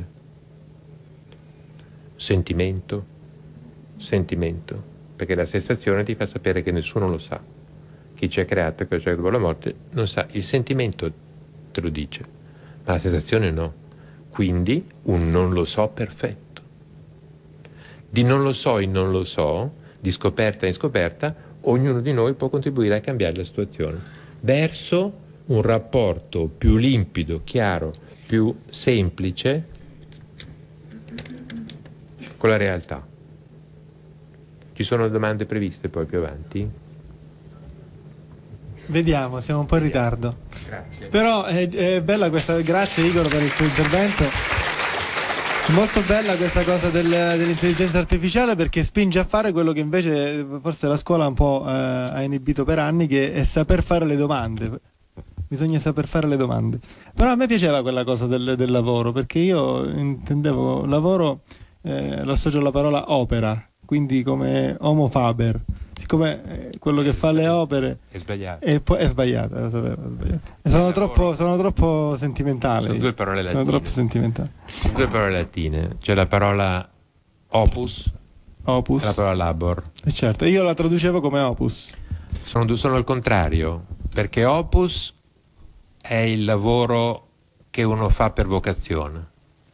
Sentimento, sentimento, perché la sensazione ti fa sapere che nessuno lo sa. Chi ci ha creato e cosa c'è dopo la morte non sa. Il sentimento te lo dice, ma la sensazione no. Quindi un non lo so perfetto. Di non lo so in non lo so, di scoperta in scoperta, ognuno di noi può contribuire a cambiare la situazione verso un rapporto più limpido, chiaro, più semplice con la realtà. Ci sono domande previste poi più avanti? Vediamo, siamo un po' in ritardo. Grazie. Però è, è bella questa, grazie Igor per il tuo intervento. Molto bella questa cosa del, dell'intelligenza artificiale, perché spinge a fare quello che invece forse la scuola un po' eh, ha inibito per anni, che è saper fare le domande. Bisogna saper fare le domande. Però a me piaceva quella cosa del, del lavoro, perché io intendevo lavoro, eh, lo associo alla parola opera, quindi come homo faber, siccome eh, quello che fa le opere È sbagliato. è, po- è sbagliato, lo sapevo, è sbagliato. E sono, troppo, sono troppo sentimentale. Sono due parole latine. Sono troppo sentimentali. Due parole latine. C'è la parola opus Opus. e la parola labor. Eh, certo, io la traducevo come opus. Sono, due- sono il contrario, perché opus è il lavoro che uno fa per vocazione.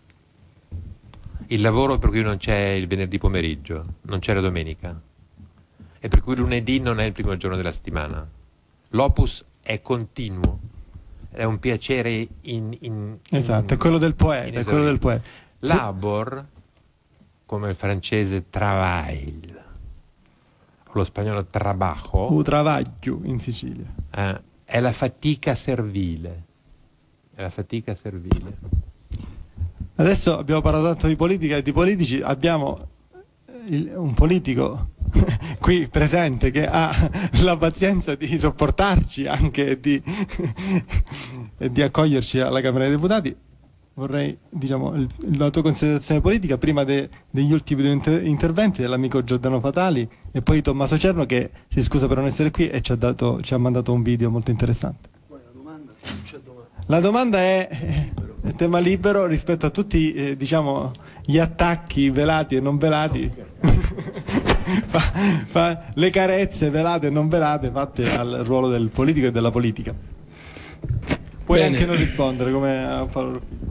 Il lavoro per cui non c'è il venerdì pomeriggio, non c'è la domenica, e per cui lunedì non è il primo giorno della settimana. L'opus è continuo, è un piacere in, in Esatto, in, è quello del poeta, è quello del poeta. Labor, come il francese travail, o lo spagnolo trabajo, U travaglio in Sicilia. eh, è la fatica servile. È la fatica servile. Adesso abbiamo parlato tanto di politica e di politici, abbiamo il, un politico qui presente che ha la pazienza di sopportarci anche e di, e di accoglierci alla Camera dei Deputati. Vorrei, diciamo, il, la tua considerazione politica prima de, degli ultimi due inter, interventi dell'amico Giordano Fatali e poi Tommaso Cerno, che si scusa per non essere qui e ci ha, dato, ci ha mandato un video molto interessante. La domanda, non c'è domanda. La domanda è, è tema libero rispetto a tutti eh, diciamo, gli attacchi velati e non velati, fa, fa, le carezze velate e non velate fatte al ruolo del politico e della politica. Puoi Bene. anche non rispondere come a Paolo Ruffilli.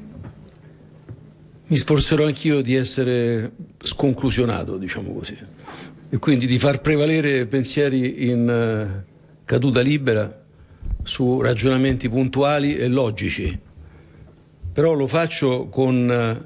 Mi sforzerò anch'io di essere sconclusionato, diciamo così, e quindi di far prevalere pensieri in eh, caduta libera su ragionamenti puntuali e logici. Però lo faccio con, eh,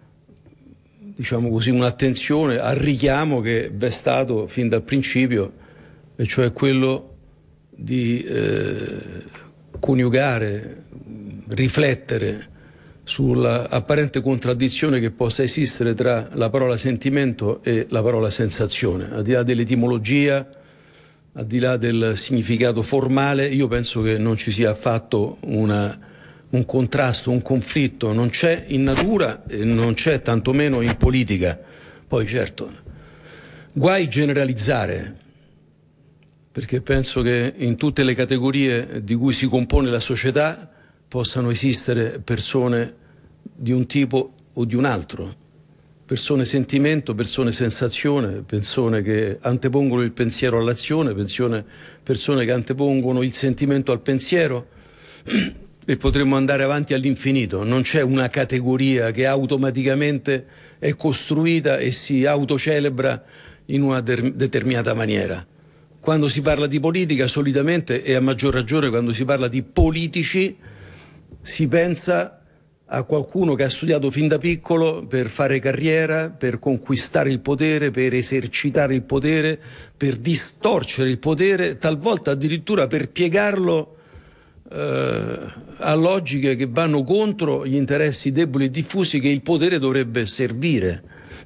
diciamo così, un'attenzione al richiamo che v'è stato fin dal principio, e cioè quello di eh, coniugare, riflettere sulla apparente contraddizione che possa esistere tra la parola sentimento e la parola sensazione. Al di là dell'etimologia, al di là del significato formale, io penso che non ci sia affatto una, un contrasto, un conflitto, non c'è in natura e non c'è tantomeno in politica. Poi certo, guai generalizzare, perché penso che in tutte le categorie di cui si compone la società possano esistere persone di un tipo o di un altro, persone sentimento, persone sensazione, persone che antepongono il pensiero all'azione, persone, persone che antepongono il sentimento al pensiero, e potremmo andare avanti all'infinito. Non c'è una categoria che automaticamente è costruita e si autocelebra in una der- determinata maniera. Quando si parla di politica, solitamente, e a maggior ragione quando si parla di politici, si pensa a qualcuno che ha studiato fin da piccolo per fare carriera, per conquistare il potere, per esercitare il potere, per distorcere il potere, talvolta addirittura per piegarlo eh, a logiche che vanno contro gli interessi deboli e diffusi che il potere dovrebbe servire.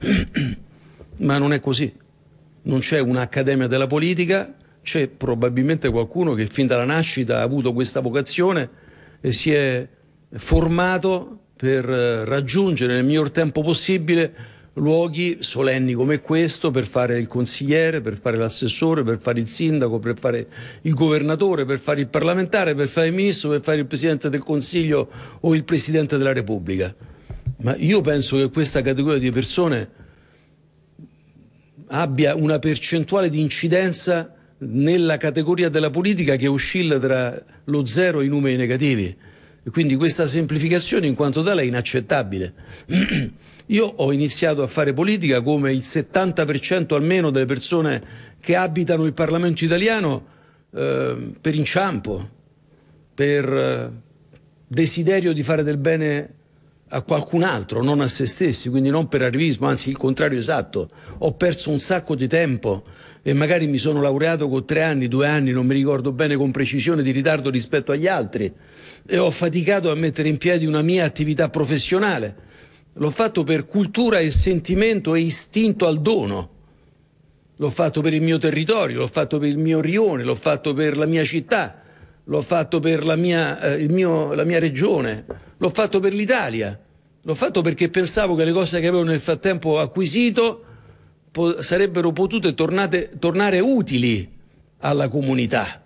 Ma non è così. Non c'è un'accademia della politica, c'è probabilmente qualcuno che fin dalla nascita ha avuto questa vocazione e si è formato per raggiungere nel miglior tempo possibile luoghi solenni come questo, per fare il consigliere, per fare l'assessore, per fare il sindaco, per fare il governatore, per fare il parlamentare, per fare il ministro, per fare il presidente del Consiglio o il presidente della Repubblica. Ma io penso che questa categoria di persone abbia una percentuale di incidenza nella categoria della politica che oscilla tra lo zero e i numeri negativi. E quindi questa semplificazione in quanto tale è inaccettabile. Io ho iniziato a fare politica come il settanta per cento almeno delle persone che abitano il Parlamento italiano eh, per inciampo, per eh, desiderio di fare del bene a qualcun altro, non a se stessi, quindi non per arrivismo, anzi il contrario esatto. Ho perso un sacco di tempo e magari mi sono laureato con tre anni, due anni, non mi ricordo bene con precisione, di ritardo rispetto agli altri, e ho faticato a mettere in piedi una mia attività professionale. L'ho fatto per cultura e sentimento e istinto al dono. L'ho fatto per il mio territorio, l'ho fatto per il mio rione, l'ho fatto per la mia città, l'ho fatto per la mia, eh, il mio, la mia regione, l'ho fatto per l'Italia. L'ho fatto perché pensavo che le cose che avevo nel frattempo acquisito po- sarebbero potute tornate, tornare utili alla comunità.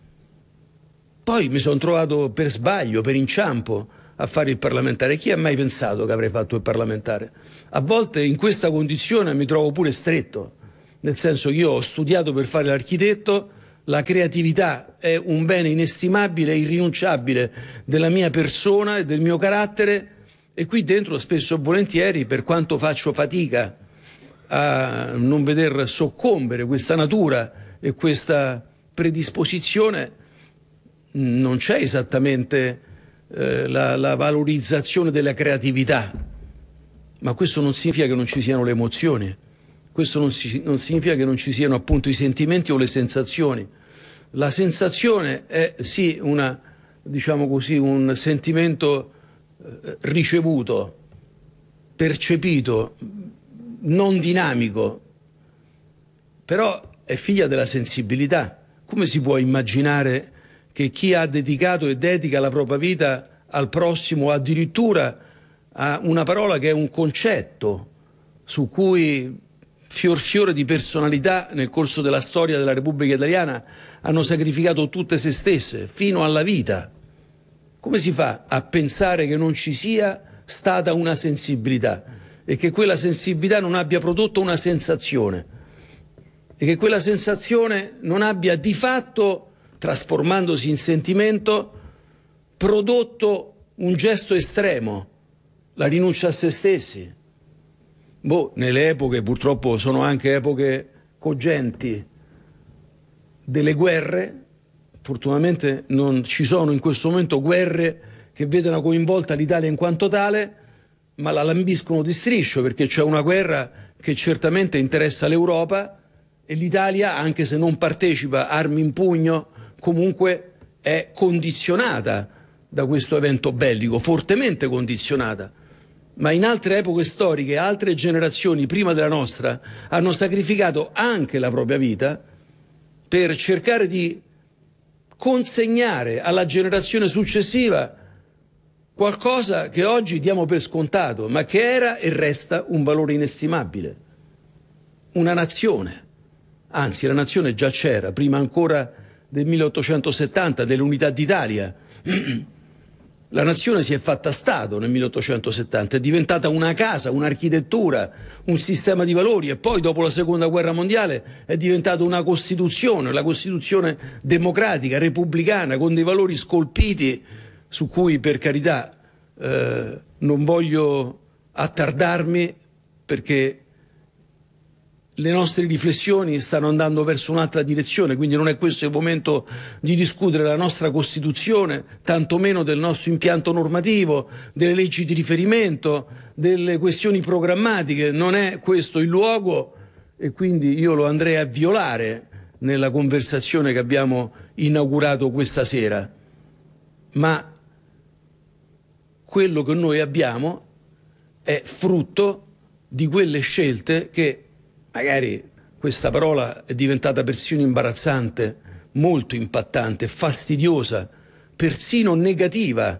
Poi mi sono trovato per sbaglio, per inciampo, a fare il parlamentare. Chi ha mai pensato che avrei fatto il parlamentare? A volte in questa condizione mi trovo pure stretto, nel senso che io ho studiato per fare l'architetto, la creatività è un bene inestimabile e irrinunciabile della mia persona e del mio carattere, e qui dentro spesso e volentieri, per quanto faccio fatica a non veder soccombere questa natura e questa predisposizione, non c'è esattamente eh, la, la valorizzazione della creatività, ma questo non significa che non ci siano le emozioni, questo non, si, non significa che non ci siano appunto i sentimenti o le sensazioni. La sensazione è sì una, diciamo così, un sentimento eh, ricevuto, percepito, non dinamico, però è figlia della sensibilità. Come si può immaginare che chi ha dedicato e dedica la propria vita al prossimo, addirittura a una parola che è un concetto su cui fior fiore di personalità nel corso della storia della Repubblica Italiana hanno sacrificato tutte se stesse, fino alla vita, come si fa a pensare che non ci sia stata una sensibilità e che quella sensibilità non abbia prodotto una sensazione e che quella sensazione non abbia di fatto, trasformandosi in sentimento, prodotto un gesto estremo, la rinuncia a se stessi? Boh, nelle epoche, purtroppo sono anche epoche cogenti, delle guerre, fortunatamente non ci sono in questo momento guerre che vedano coinvolta l'Italia in quanto tale, ma la lambiscono di striscio, perché c'è una guerra che certamente interessa l'Europa e l'Italia, anche se non partecipa armi in pugno, comunque è condizionata da questo evento bellico, fortemente condizionata. Ma in altre epoche storiche, altre generazioni prima della nostra hanno sacrificato anche la propria vita per cercare di consegnare alla generazione successiva qualcosa che oggi diamo per scontato, ma che era e resta un valore inestimabile. Una nazione, anzi la nazione già c'era, prima ancora del milleottocentosettanta, dell'Unità d'Italia. La nazione si è fatta Stato nel milleottocentosettanta, è diventata una casa, un'architettura, un sistema di valori, e poi dopo la Seconda Guerra Mondiale è diventata una Costituzione, la Costituzione democratica, repubblicana, con dei valori scolpiti su cui, per carità, eh, non voglio attardarmi, perché le nostre riflessioni stanno andando verso un'altra direzione, quindi non è questo il momento di discutere la nostra Costituzione, tantomeno del nostro impianto normativo, delle leggi di riferimento, delle questioni programmatiche, non è questo il luogo, e quindi io lo andrei a violare nella conversazione che abbiamo inaugurato questa sera. Ma quello che noi abbiamo è frutto di quelle scelte che, magari questa parola è diventata persino imbarazzante, molto impattante, fastidiosa, persino negativa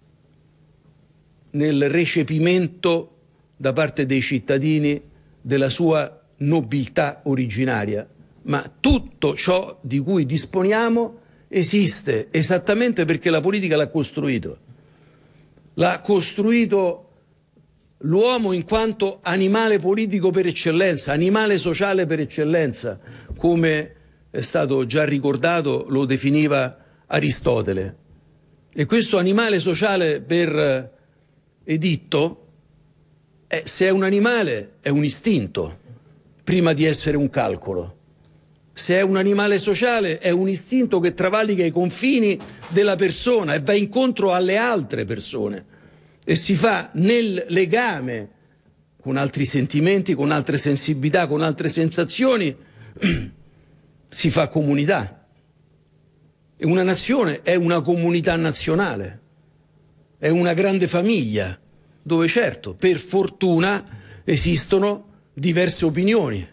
nel recepimento da parte dei cittadini della sua nobiltà originaria. Ma tutto ciò di cui disponiamo esiste esattamente perché la politica l'ha costruito. L'ha costruito l'uomo in quanto animale politico per eccellenza, animale sociale per eccellenza, come è stato già ricordato, lo definiva Aristotele. E questo animale sociale per editto, è, se è un animale, è un istinto, prima di essere un calcolo. Se è un animale sociale, è un istinto che travalica i confini della persona e va incontro alle altre persone. E si fa nel legame con altri sentimenti, con altre sensibilità, con altre sensazioni, si fa comunità. E una nazione è una comunità nazionale, è una grande famiglia, dove certo, per fortuna, esistono diverse opinioni.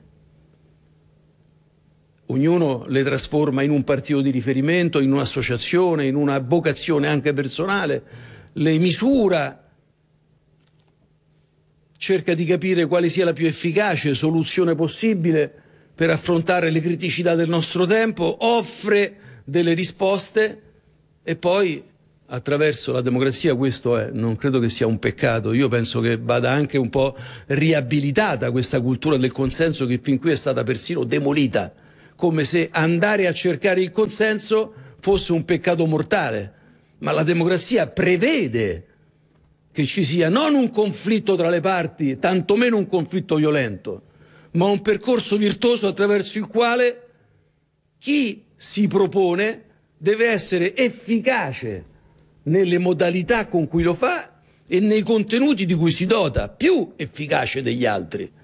Ognuno le trasforma in un partito di riferimento, in un'associazione, in una vocazione anche personale, le misura cerca di capire quale sia la più efficace soluzione possibile per affrontare le criticità del nostro tempo, offre delle risposte e poi attraverso la democrazia, questo è, non credo che sia un peccato, io penso che vada anche un po' riabilitata questa cultura del consenso che fin qui è stata persino demolita, come se andare a cercare il consenso fosse un peccato mortale, ma la democrazia prevede che ci sia non un conflitto tra le parti, tantomeno un conflitto violento, ma un percorso virtuoso attraverso il quale chi si propone deve essere efficace nelle modalità con cui lo fa e nei contenuti di cui si dota, più efficace degli altri.